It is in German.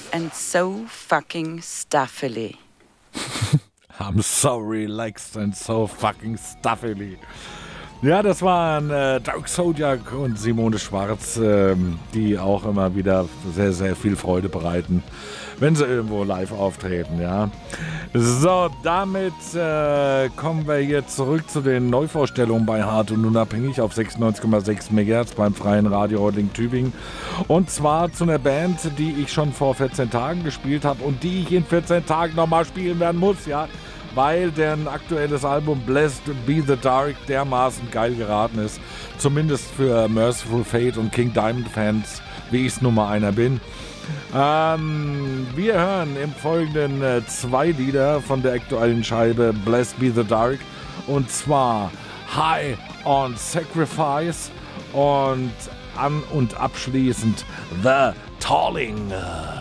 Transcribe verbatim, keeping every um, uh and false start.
and so fucking stuffily. I'm so relaxed and so fucking stuffily. Ja, das waren äh, Dark Zodiac und Simone Schwarz, ähm, die auch immer wieder sehr, sehr viel Freude bereiten, wenn sie irgendwo live auftreten, ja. So, damit äh, kommen wir jetzt zurück zu den Neuvorstellungen bei Hart und Unabhängig auf sechsundneunzig Komma sechs Megahertz beim Freien Radio Reutlingen Tübingen. Und zwar zu einer Band, die ich schon vor vierzehn Tagen gespielt habe und die ich in vierzehn Tagen nochmal spielen werden muss, ja. Weil deren aktuelles Album Blessed Be the Dark dermaßen geil geraten ist. Zumindest für Merciful Fate und King Diamond Fans, wie ich es Nummer einer bin. Ähm, wir hören im Folgenden äh, zwei Lieder von der aktuellen Scheibe Blessed Be the Dark. Und zwar High on Sacrifice und an und abschließend The Tolling.